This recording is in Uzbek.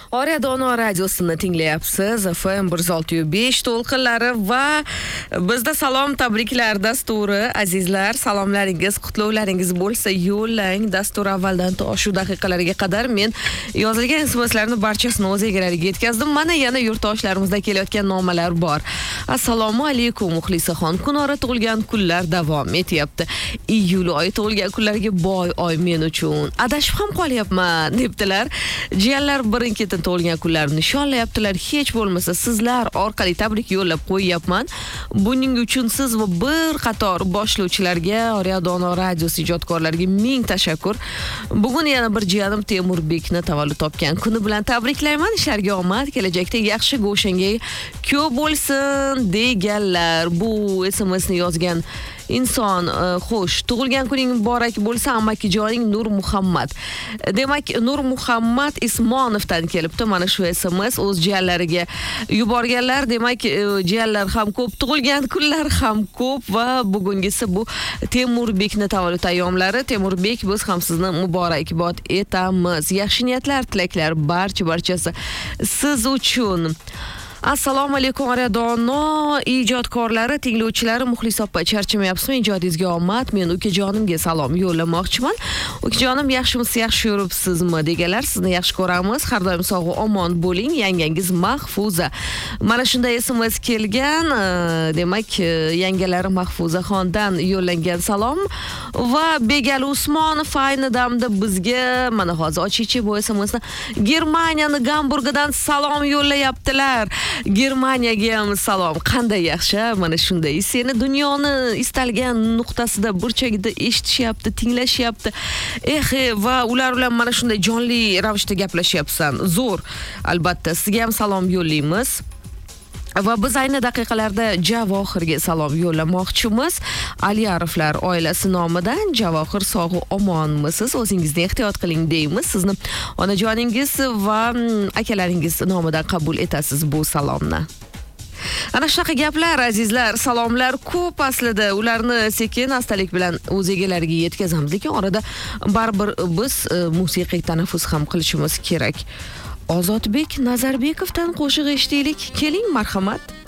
Dono radiosini tinglayapsiz. FM 106.5 to'lqinlari va bizda salom tabriklar dasturi. Azizlar, salomlaringiz, qutlovlaringiz bo'lsa yo'llang. Dastur avvaldan to shu daqiqalarga qadar men yozilgan SMS'larni barchasini o'z egalariga yetkazdim. Mana yana yurtdoshlarimizda kelayotgan nomalar bor. Assalomu alaykum Muxlisaxon. Kunora tug'ilgan kunlar davom etyapti. Iyul oyi tug'ilgan kunlarga boy oy men uchun. Adashib ham qolyapman debdilar. Jiyanlar birin-ketin tug'ilgan kunlarni nishonlayaptilar. Hech bo'lmasa sizlar orqali tabrik yo'llab qo'yyapman. Buning uchun siz va bir qator boshlovchilarga, Dono radiosi ijodkorlariga ming tashakkur. Bugun yana bir jiyanim Temurbekni tavallud topgan kuni bilan tabriklayman. Ishlariga omad, kelajakda yaxshi go'shanga ko'p bo'lsin deganlar. Bu SMS'ni yozgan inson, xo'sh, tug'ilgan kuning muborak bo'lsa amakijoning Nur Muhammad. Demak, Nur Muhammad Ismonovdan kelibdi. Mana shu SMS o'z jiyanlariga yuborganlar. Demak, jiyanlar ham ko'p, tug'ilgan kunlar ham ko'p va bugungisi bu Temurbekni tavallud ayyomlari. Temurbek, biz ham sizni muborakbod etamiz. Yaxshi niyatlar, tilaklar barchasi siz uchun. Assalomu alaykum Dono ijodkorlari, tinglovchilari, Muxlis opa, charchamayapsizmi? Ijodingizga omad. Men ukajonimga salom yo'llamoqchiman. Ukajonim, yaxshimisiz, yaxshi yuribsizmi deganlar. Sizni yaxshi ko'ramiz. Har doim sog' va omon bo'ling. Yangangiz Mahfuza. Mana shunday SMS kelgan. Demak, yangalari Mahfuzaxondan yo'llangan salom va Begal Usmonov ayni damda bizga mana hozir ochichi bu SMSni Germaniyani Gamburgdan salom yo'llayaptilar. Germaniyaga ham salom. Qanday yaxshi, mana shunday. Seni dunyoni istalgan nuqtasida, burchagida eshitishyapti, tinglashyapti. Va ular bilan mana shunday jonli ravishda gaplashyapsan. Zo'r. Albatta, sizga ham salom yo'llaymiz. Va biz ayni daqiqalarda Javohirga salom yo'llamoqchimiz. Aliyarovlar oilasi nomidan. Javohir, sog' va omonmisiz? O'zingizni ehtiyot qiling deymiz. Sizni onajoningiz va akalaringiz nomidan qabul etasiz bu salomni. Ana shunaqa gaplar, azizlar, salomlar ko'p aslida. Ularni sekin astalik bilan o'z egalariga yetkazamiz. Lekin orada baribir biz musiqiy tanaffus ham qilishimiz kerak. Ozodbek Nazarbekovdan qo'shiq eshitaylik. Keling, marhamat.